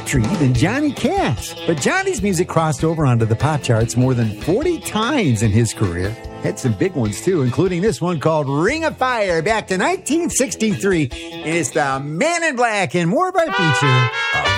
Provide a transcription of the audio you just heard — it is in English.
country than Johnny Cash. But Johnny's music crossed over onto the pop charts more than 40 times in his career. Had some big ones, too, including this one called Ring of Fire back to 1963. And it's the Man in Black and more of our feature,